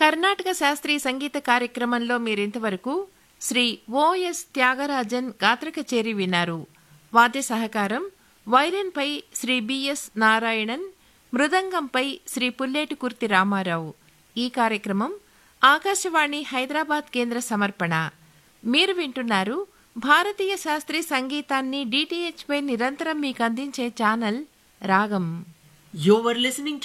కర్ణాటక శాస్త్రీయ సంగీత కార్యక్రమంలో మీరింతవరకు శ్రీ ఓఎస్ త్యాగరాజన్ గాత్ర కచేరీ విన్నారు. వాద్య సహకారం వైలిన్పై శ్రీ బిఎస్ నారాయణన్, మృదంగంపై శ్రీ పుల్లేటి కుర్తి రామారావు. ఈ కార్యక్రమం ఆకాశవాణి హైదరాబాద్ కేంద్ర సమర్పణ. మీరు వింటున్నారు భారతీయ శాస్త్రీయ సంగీతాన్ని DTH పై నిరంతరం మీకు అందించే ఛానల్ రాగం. You were listening